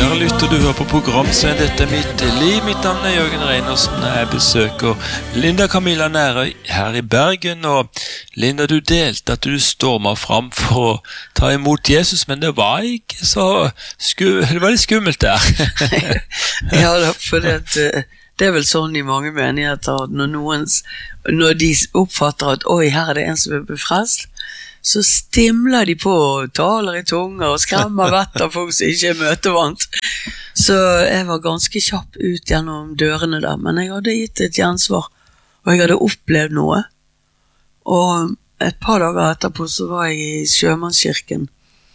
Kjære lytter, du hører på programserien Dette mitt liv. Mitt navn Jørgen Reinersen, og jeg besøker Linda Camilla Nærøy her i Bergen. Og Linda, du delte at du stormet fram for å ta imot Jesus, men det var ikke så det var litt skummelt der. Ja, for det vel sånn i mange menigheter at når de oppfatter at oi, her det en som vil bli frelst, så stimler de på og taler i tunger og skremmer vett av folk som ikke møtevant. Så jeg var ganske kjapp ut gjennom dørene der, men jeg hadde gitt et gjensvar, og jeg hadde opplevd noe. Og et par dager etterpå så var jeg i Sjømannskirken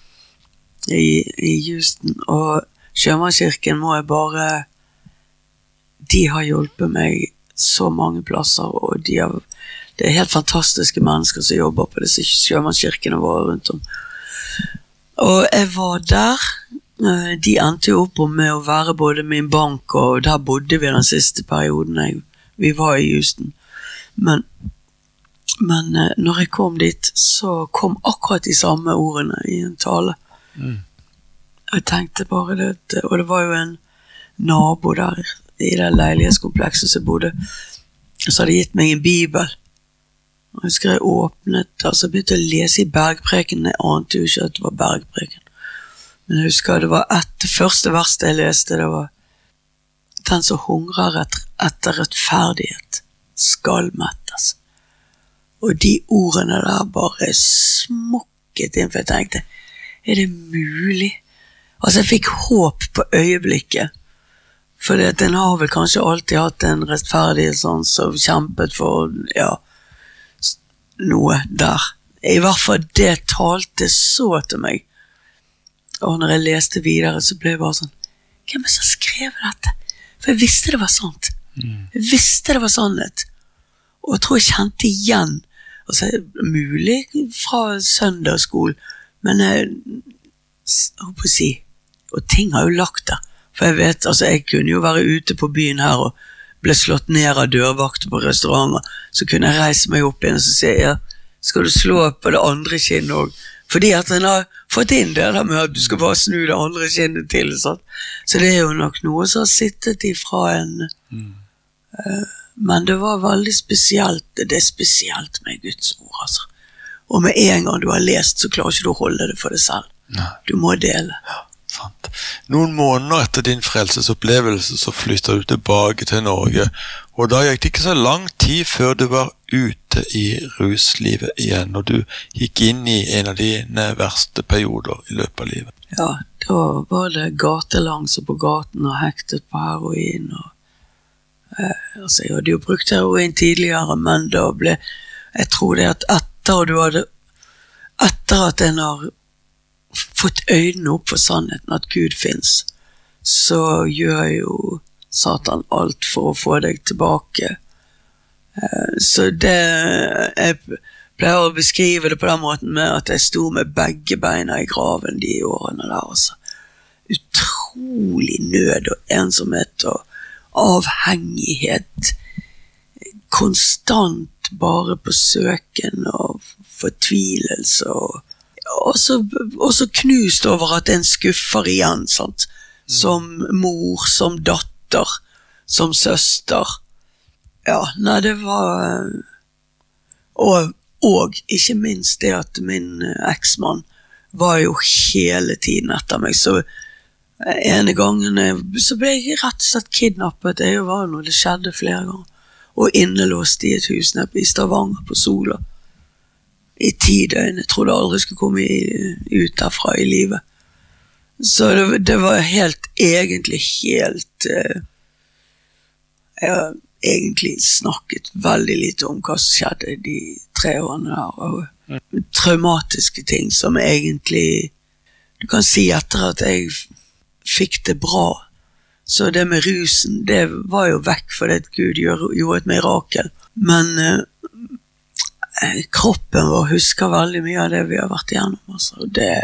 i Houston, og Sjømannskirken må jeg bare, de har hjulpet meg så mange plasser, og det helt fantastiske mennesker som jobber på disse sjømannskirkene våre rundt om. Og jeg var der. De endte jo opp med å være både min bank, og der bodde vi den siste perioden vi var i Houston. Men når jeg kom dit, så kom akkurat de samme ordene i en tale. Jeg tenkte bare det, og det var jo en nabo der i det leilighetskomplekset som jeg bodde, så hadde gitt meg en bibel. Og jeg husker jeg åpnet, altså jeg begynte å lese i Bergpreken, jeg ante jo ikke at det var Bergpreken. Men jeg husker det var det første verset jeg leste, det var den som hungrer etter rettferdighet skal mettes. Og de ordene der bare smukket inn, for jeg tenkte, det mulig? Altså jeg fikk håp på øyeblikket, for den har vel kanskje alltid hatt en rettferdighet sånn som kjempet for, noe der. I hvert fall det talte så til meg. Og når jeg leste videre så ble jeg bare sånn, hvem som skrev dette? For jeg visste det var sant. Jeg visste det var sannhet. Og jeg tror jeg kjente igjen, altså mulig fra søndagsskolen, men jeg håper å si, og ting har jo lagt der. For jeg vet, altså jeg kunne jo være ute på byen her og ble slått ned av dørvakter på restauranter, så kunne jeg reise meg opp igjen og så si, skal du slå på det andre kinnet også? Fordi at den har fått inn det der med at du skal bare snu det andre kinnet til, sånn. Så det jo nok noe som har sittet ifra en, men det var veldig spesielt, det spesielt med Guds ord, altså. Og med en gang du har lest, så klarer ikke du å holde det for deg selv. Du må dele. Ja. Sant. Noen måneder etter din frelsesopplevelse så flyttet du tilbake til Norge, og da gikk det ikke så lang tid før du var ute i ruslivet igjen, og du gikk inn i en av dine verste perioder i løpet av livet. Ja, da var det gatelangs og på gaten og hektet på heroin, og altså jeg hadde jo brukt heroin tidligere, men da jeg tror det at etter at en har fått øynene opp for sannheten at Gud finnes, så gjør jo Satan alt for å få deg tilbake. Så jeg pleier å beskrive det på den måten med at jeg sto med begge beina i graven de årene der, altså. Utrolig nød og ensomhet og avhengighet, konstant bare på søken og fortvilelse og så knust over at en skuffer igjen, sant? Som mor, som datter, som søster. Ja, nei, det var og ikke minst det at min eksmann var jo hele tiden etter meg, så ene gangen så ble jeg rett og slett kidnappet. Det var jo noe, det skjedde flere ganger, og innelåst i et hus nede i Stavanger på Sola i 10 døgn. Jeg trodde aldri skulle komme ut derfra i livet. Så det var egentlig helt jeg har egentlig snakket veldig lite om hva som skjedde de 3 årene der, og traumatiske ting som egentlig, du kan si etter at jeg fikk det bra, så det med rusen, det var jo vekk fordi at Gud gjorde et mirakel, men kroppen vår husker veldig mye av det vi har vært igjennom, altså.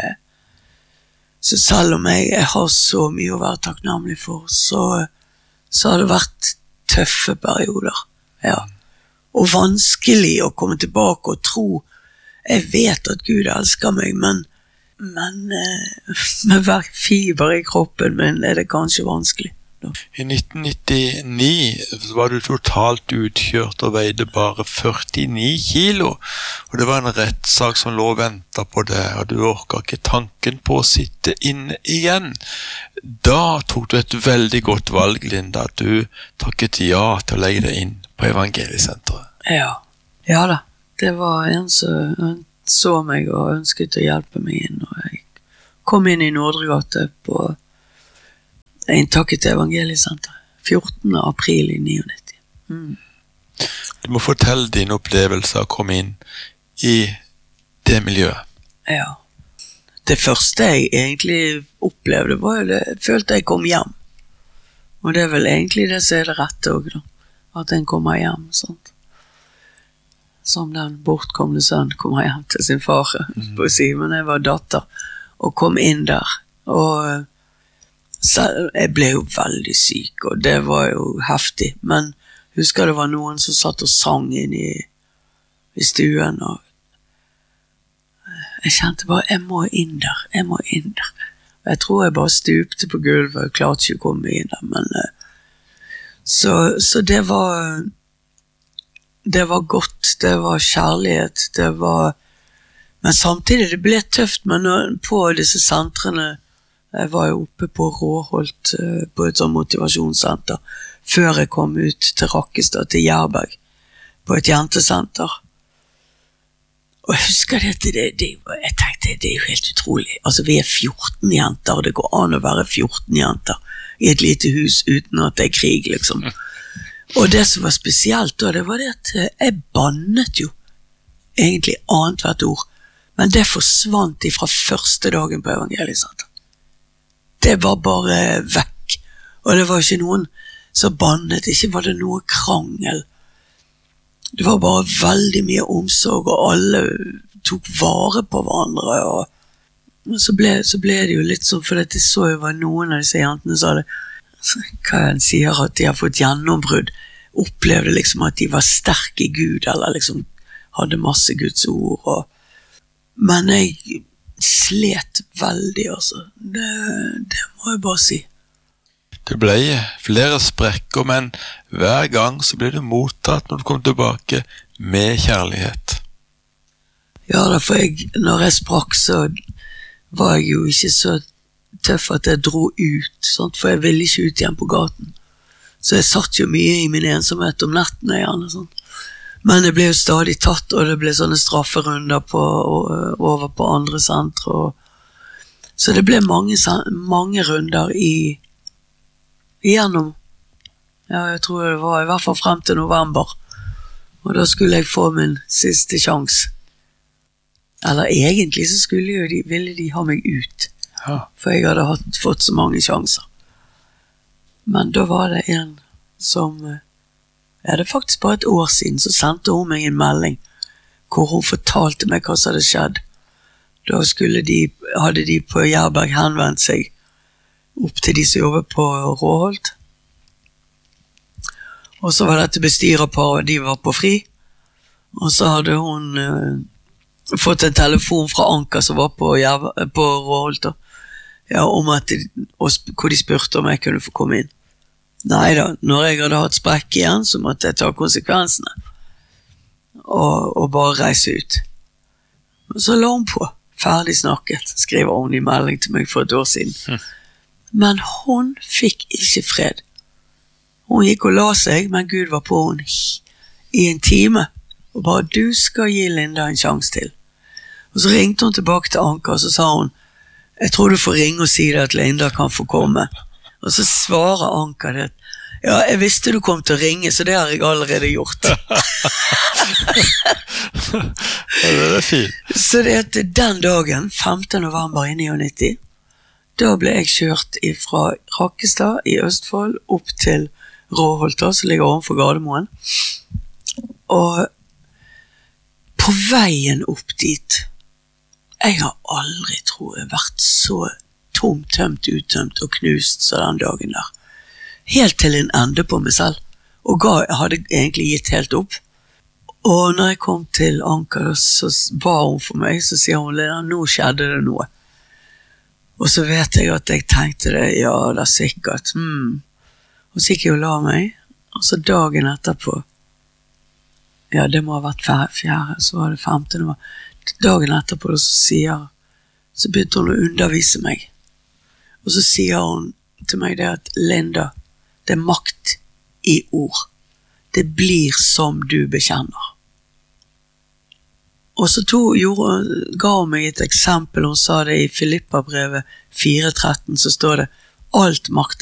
Så selv om jeg har så mye å være takknemlig for, så har det vært tøffe perioder, ja. Og vanskelig å komme tilbake og tro. Jeg vet at Gud elsker meg, men Men med hver fiber i kroppen min det kanskje vanskelig. I 1999 var du totalt utkjørt og veide bare 49 kilo, og det var en rettssak som lå og ventet på det, og du orket ikke tanken på å sitte inne igjen. Da tok du et veldig godt valg, Linda, at du takket ja til å legge deg inn på Evangeliesenteret. Ja da, det var en som så meg og ønsket å hjelpe meg inn, og jeg kom inn i Nordregate på inntaket til Evangeliesenteret 14. april i 1999. Du må fortelle din opplevelse å komme inn i det miljøet. Ja. Det første jeg egentlig opplevde var jo det, jeg følte jeg kom hjem. Og det vel egentlig det som det rette også, da. At en kommer hjem, sånt. Som den bortkomne sønn kommer hjem til sin far, på å si, men jeg var datter, og kom inn der, og jeg ble jo veldig syk, og det var jo heftig, men husker det var noen som satt og sang inn i stuen, og jeg kjente bare, jeg må inn der. Og jeg tror jeg bare stupte på gulvet, og klarte ikke å komme inn der, men så det var godt, det var kjærlighet, men samtidig det ble tøft, men på disse sentrene, jeg var jo oppe på Råholt på et sånt motivasjonssenter før jeg kom ut til Rakkestad, til Jærberg, på et jentesenter. Og jeg husker jeg tenkte, det er jo helt utrolig. Altså, vi 14 jenter, og det går an å være 14 jenter i et lite hus uten at det krig, liksom. Og det som var spesielt da, det var det at jeg bannet jo egentlig annet hvert ord, men det forsvant fra første dagen på Evangeliesenteret. Det var bare vekk, og det var ikke noen som bannet, ikke var det noe krangel. Det var bare veldig mye omsorg, og alle tok vare på hverandre, og så ble det jo litt sånn, for det så jo var noen av disse jentene sa det, hva han sier, at de har fått gjennombrudd, opplevde liksom at de var sterke i Gud, eller liksom hadde masse Guds ord, men jeg slet veldig, altså. Det må jeg bare si. Det ble flere sprekker, men hver gang så ble du mottatt når du kom tilbake med kjærlighet. Ja da, for når jeg sprakk, så var jeg jo ikke så tøff at jeg dro ut, sant? For jeg ville ikke ut igjen på gaten. Så jeg satt jo mye i min ensomhet om nettene igjen, sånn. Men det ble jo stadig tatt, og det ble sånne strafferunder over på andre sentre. Så det ble mange runder igjennom. Ja, jeg tror det var i hvert fall frem til november. Og da skulle jeg få min siste sjans. Eller egentlig så ville de ha meg ut. Ja. For jeg hadde fått så mange sjanser. Men da var det en som... det faktisk bare et år siden, så sendte hun meg en melding hvor hun fortalte meg hva som hadde skjedd. Da hadde de på Jærberg henvendt seg opp til de som jobbet på Råholt. Og så var dette bestyrerpar, og de var på fri. Og så hadde hun fått en telefon fra Anka som var på Råholt, om at hvor de spurte om jeg kunne få komme inn. Neida, når jeg hadde hatt sprekk igjen, så måtte jeg ta konsekvensene. Og bare reise ut. Og så la hun på, ferdig snakket, skriver hun i melding til meg for et år siden. Men hun fikk ikke fred. Hun gikk og la seg, men Gud var på henne i en time, og bare, du skal gi Linda en sjans til. Og så ringte hun tilbake til Anka, og så sa hun, jeg tror du får ringe og si det at Linda kan få komme. Og så svarer Anka det, ja, jeg visste du kom til å ringe, så det har jeg allerede gjort. Det fint. Så det at den dagen, 5. november i 1999, da ble jeg kjørt fra Rakkestad i Østfold opp til Råholt, som ligger ovenfor Gardermoen. Og på veien opp dit, jeg har aldri, tror jeg, vært så tomt, tømt, uttømt og knust så den dagen der. Helt til en ende på meg selv. Og hadde egentlig gitt helt opp. Og når jeg kom til Anka, så ba hun for meg, så sier hun, Lena, nå skjedde det noe. Og så vet jeg at jeg tenkte det, ja, det er sikkert. Og så gikk jeg og la meg, og så dagen etterpå, ja, det må ha vært 4., så var det 15. Dagen etterpå så begynte hun å undervise meg. Og så sier hun til meg det at Linda, det er makt i ord. Det blir som du bekjenner. Og så ga hun meg et eksempel, hun sa det i Filipperbrevet 4:13, så står det, alt makt